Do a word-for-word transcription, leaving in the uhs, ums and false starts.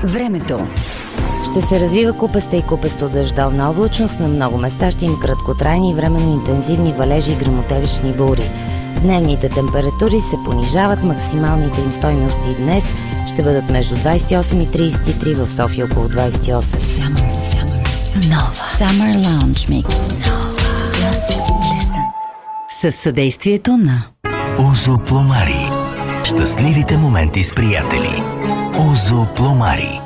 Времето. Ще се развива купеста и купесто дъждовна облачност. На много места ще има краткотрайни и временно интензивни валежи и гръмотевични бури. Дневните температури се понижават. Максималните им стойности днес ще бъдат между двадесет и осем и тридесет и три, в София около двадесет и осем. Summer, summer, Nova. Summer Lounge Mix. Nova. Just listen. Със съдействието на Озо Пломари. Щастливите моменти с приятели. Озо Пломари.